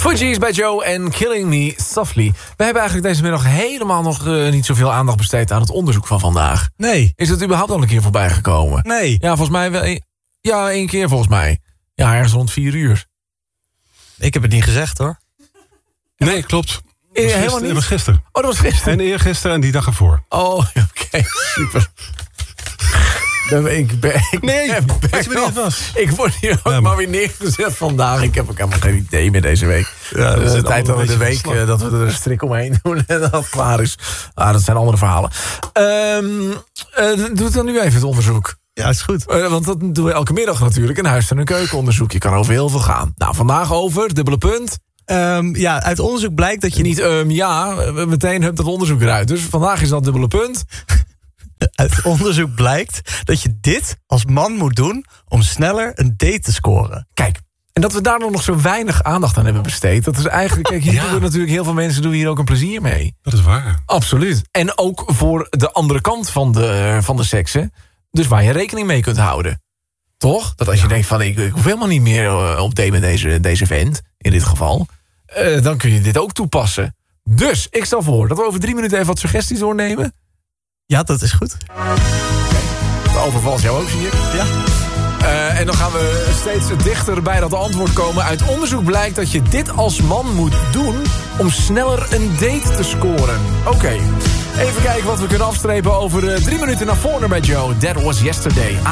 Fugees bij Joe en Killing Me Softly. We hebben eigenlijk deze middag helemaal nog niet zoveel aandacht besteed aan het onderzoek van vandaag. Nee. Is het überhaupt al een keer voorbij gekomen? Nee. Ja, volgens mij wel. Ja, 1 keer volgens mij. Ja, ergens rond 4 uur. Ik heb het niet gezegd, hoor. Nee, klopt. Helemaal niet? Dat was gisteren. Oh, dat was gisteren. En eergisteren en die dag ervoor. Oh, oké. Super. Ik word hier ook maar weer neergezet vandaag. Ik heb ook helemaal geen idee meer deze week. Ja, de tijd dat we de week verslag. dat we er een strik omheen doen en dat het klaar is. Dat zijn andere verhalen. Doe dan nu even het onderzoek. Ja, is goed. Want dat doen we elke middag natuurlijk. Een huis- en een keukenonderzoek. Je kan over heel veel gaan. Nou, vandaag over, dubbele punt. Uit onderzoek blijkt dat je Niet meteen hebt dat onderzoek eruit. Dus vandaag is dat dubbele punt. Uit onderzoek blijkt dat je dit als man moet doen om sneller een date te scoren. Kijk, en dat we daar nog zo weinig aandacht aan hebben besteed. Dat is eigenlijk, kijk, hier doen we natuurlijk heel veel mensen doen hier ook een plezier mee. Dat is waar. Absoluut. En ook voor de andere kant van de seksen. Dus waar je rekening mee kunt houden. Toch? Dat als je denkt van ik hoef helemaal niet meer op date met deze vent. In dit geval. Dan kun je dit ook toepassen. Dus ik stel voor dat we over 3 minuten even wat suggesties doornemen. Ja, dat is goed. De overvalt jou ook, zie ik. Ja. En dan gaan we steeds dichter bij dat antwoord komen. Uit onderzoek blijkt dat je dit als man moet doen om sneller een date te scoren. Oké. Even kijken wat we kunnen afstrepen over 3 minuten naar voren bij Joe. That was yesterday.